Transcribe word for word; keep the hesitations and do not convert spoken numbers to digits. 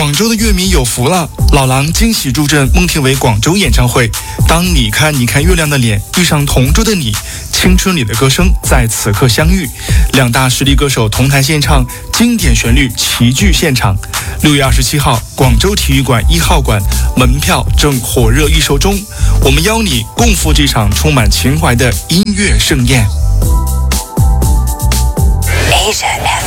广州的乐迷有福了，老狼惊喜助阵孟庭苇广州演唱会。当你看你看月亮的脸遇上同桌的你，青春里的歌声在此刻相遇。两大实力歌手同台献唱，经典旋律齐聚现场。六月二十七号，广州体育馆一号馆门票正火热预售中，我们邀你共赴这场充满情怀的音乐盛宴。Asia